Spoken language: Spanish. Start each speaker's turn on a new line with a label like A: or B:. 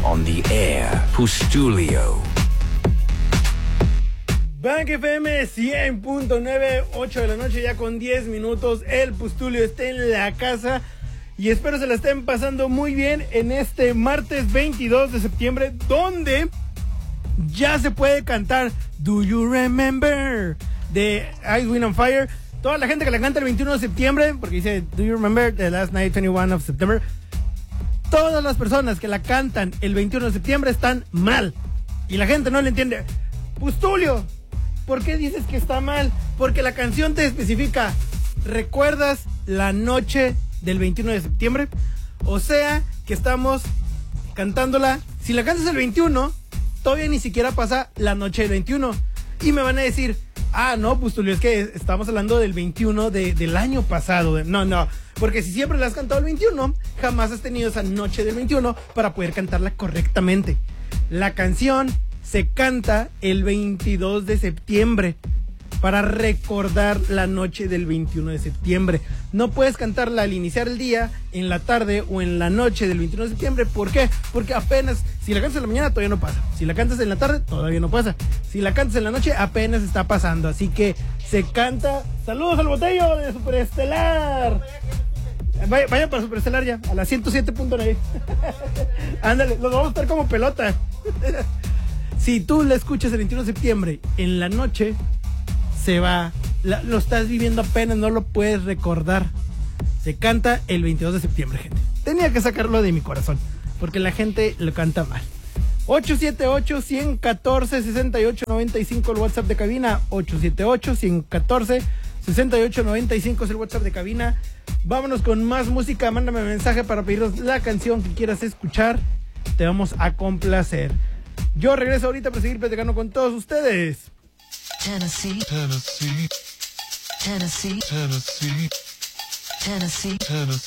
A: on the air. Pustulio.
B: Bank FM 100.9, 8 de la noche ya con 10 minutos. El Pustulio está en la casa y espero se la estén pasando muy bien en este martes 22 de septiembre, donde ya se puede cantar Do You Remember de Ice, Wind and Fire. Toda la gente que la canta el 21 de septiembre, porque dice Do You Remember the last night 21 of September, todas las personas que la cantan el 21 de septiembre están mal y la gente no le entiende. Pustulio, ¿por qué dices que está mal? Porque la canción te especifica, ¿recuerdas la noche del 21 de septiembre? O sea, que estamos cantándola. Si la cantas el 21, todavía ni siquiera pasa la noche del 21. Y me van a decir, no, Pustulio, es que estamos hablando del 21 del año pasado. No, porque si siempre la has cantado el 21, jamás has tenido esa noche del 21 para poder cantarla correctamente. La canción se canta el 22 de septiembre para recordar la noche del 21 de septiembre. No puedes cantarla al iniciar el día, en la tarde o en la noche del 21 de septiembre. ¿Por qué? Porque apenas, si la cantas en la mañana todavía no pasa. Si la cantas en la tarde todavía no pasa. Si la cantas en la noche apenas está pasando. Así que se canta. Saludos al botello de Superestelar. Vayan para Superestelar ya, a la 107.9. Ándale, los vamos a estar como pelota. Si tú la escuchas el 21 de septiembre en la noche, se va, lo estás viviendo apenas, no lo puedes recordar. Se canta el 22 de septiembre, gente. Tenía que sacarlo de mi corazón, porque la gente lo canta mal. 878-114-6895 el WhatsApp de cabina. 878-114-6895 es el WhatsApp de cabina. Vámonos con más música. Mándame mensaje para pedirnos la canción que quieras escuchar. Te vamos a complacer. Yo regreso ahorita para seguir platicando con todos ustedes.
C: Tennessee, Tennessee, Tennessee, Tennessee, Tennessee, Tennessee.